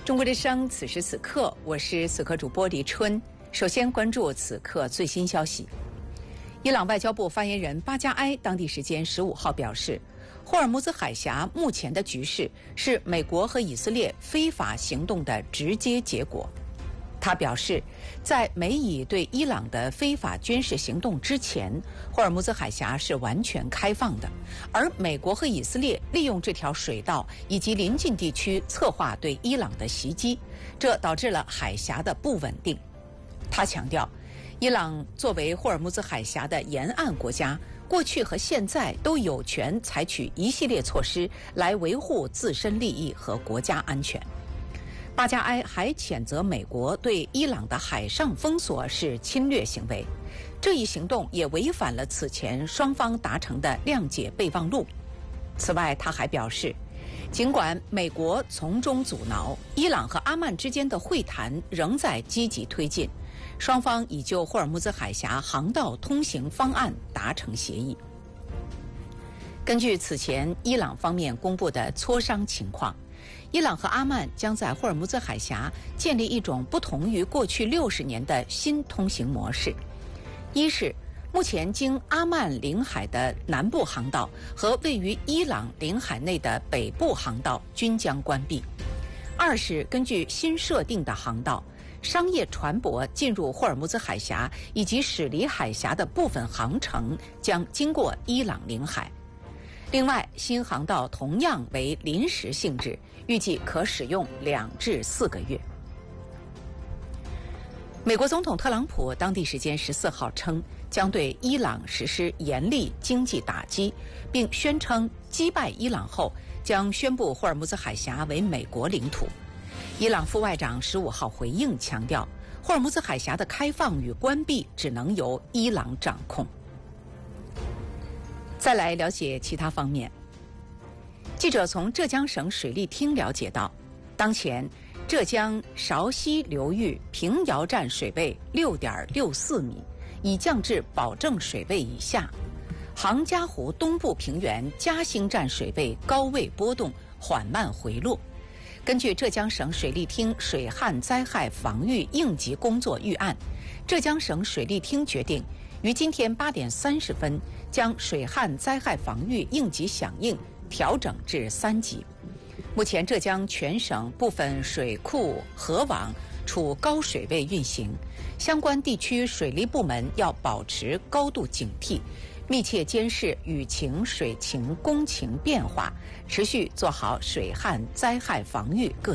中国之声，此时此刻，我是此刻主播李春。首先关注此刻最新消息。伊朗外交部发言人巴加埃当地时间15号表示，霍尔木兹海峡目前的局势是美国和以色列非法行动的直接结果。他表示，在美以对伊朗的非法军事行动之前，霍尔木兹海峡是完全开放的，而美国和以色列利用这条水道以及邻近地区策划对伊朗的袭击，这导致了海峡的不稳定。他强调，伊朗作为霍尔木兹海峡的沿岸国家，过去和现在都有权采取一系列措施来维护自身利益和国家安全。巴加埃还谴责美国对伊朗的海上封锁是侵略行为，这一行动也违反了此前双方达成的谅解备忘录。此外，他还表示，尽管美国从中阻挠，伊朗和阿曼之间的会谈仍在积极推进，双方已就霍尔木兹海峡航道通行方案达成协议。根据此前伊朗方面公布的磋商情况，伊朗和阿曼将在霍尔木兹海峡建立一种不同于过去60年的新通行模式。一是目前经阿曼领海的南部航道和位于伊朗领海内的北部航道均将关闭。二是根据新设定的航道，商业船舶进入霍尔木兹海峡以及驶离海峡的部分航程将经过伊朗领海。另外，新航道同样为临时性质，预计可使用2至4个月。美国总统特朗普当地时间14号称，将对伊朗实施严厉经济打击，并宣称击败伊朗后将宣布霍尔木兹海峡为美国领土。伊朗副外长15号回应强调，霍尔木兹海峡的开放与关闭只能由伊朗掌控。再来了解其他方面。记者从浙江省水利厅了解到，当前浙江韶溪流域平遥站水位6.64米，已降至保证水位以下；杭嘉湖东部平原嘉兴站水位高位波动，缓慢回落。根据浙江省水利厅水旱灾害防御应急工作预案，浙江省水利厅决定于今天8点30分将水旱灾害防御应急响应调整至3级。目前浙江全省部分水库河网处高水位运行，相关地区水利部门要保持高度警惕，密切监视雨情、水情、工情变化，持续做好水旱灾害防御各